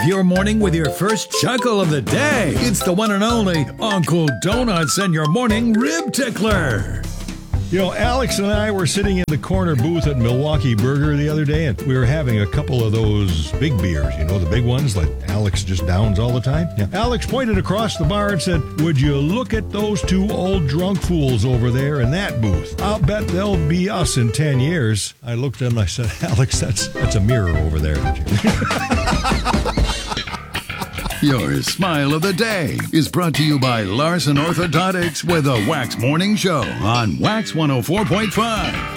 your morning with your first chuckle of the day. It's the one and only Uncle Donuts and your morning rib tickler. You know, Alex and I were sitting in the corner booth at Milwaukee Burger the other day, and we were having a couple of those big beers, you know, the big ones that Alex just downs all the time. Yeah. Alex pointed across the bar and said, "Would you look at those two old drunk fools over there in that booth? I'll bet they'll be us in 10 years. I looked at him and I said, "Alex, that's a mirror over there." Your smile of the day is brought to you by Larson Orthodontics with a Wax Morning Show on Wax 104.5.